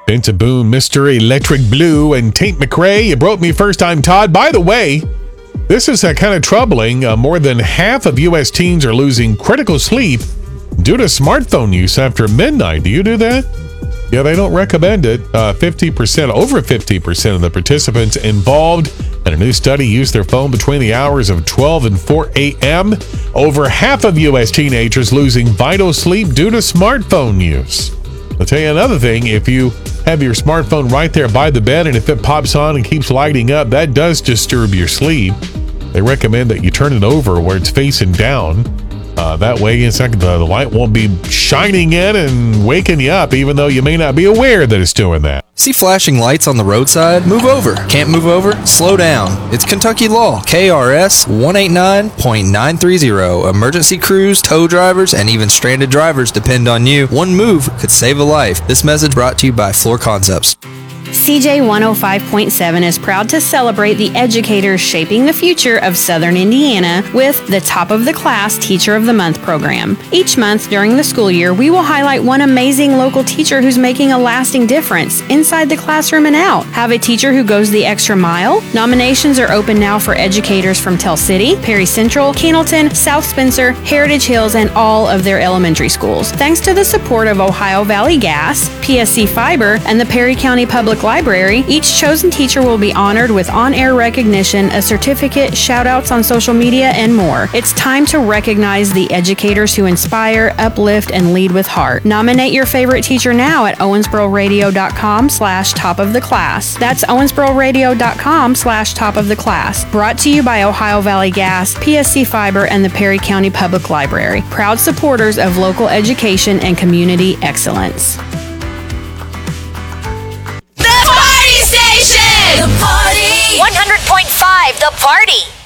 Benton Boone, Mr. Electric Blue, and Tate McRae. You broke me first time, Todd. By the way, this is kind of troubling. More than half of U.S. teens are losing critical sleep due to smartphone use after midnight. Do you do that? Yeah, they don't recommend it. Over 50% of the participants involved in a new study used their phone between the hours of 12 and 4 a.m. Over half of U.S. teenagers losing vital sleep due to smartphone use. I'll tell you another thing. If you have your smartphone right there by the bed and if it pops on and keeps lighting up, that does disturb your sleep. They recommend that you turn it over where it's facing down. That way, the light won't be shining in and waking you up, even though you may not be aware that it's doing that. See flashing lights on the roadside? Move over. Can't move over? Slow down. It's Kentucky law. KRS 189.930. Emergency crews, tow drivers, and even stranded drivers depend on you. One move could save a life. This message brought to you by Floor Concepts. CJ 105.7 is proud to celebrate the educators shaping the future of Southern Indiana with the Top of the Class Teacher of the Month program. Each month during the school year, we will highlight one amazing local teacher who's making a lasting difference inside the classroom and out. Have a teacher who goes the extra mile? Nominations are open now for educators from Tell City, Perry Central, Cannleton, South Spencer, Heritage Hills, and all of their elementary schools. Thanks to the support of Ohio Valley Gas, PSC Fiber, and the Perry County Public Library, each chosen teacher will be honored with on-air recognition, a certificate, shout-outs on social media, and more. It's time to recognize the educators who inspire, uplift, and lead with heart. Nominate your favorite teacher now at owensbororadio.com/topoftheclass. That's owensbororadio.com/topoftheclass. Brought to you by Ohio Valley Gas, PSC Fiber, and the Perry County Public Library. Proud supporters of local education and community excellence. The Party! 100.5 The Party.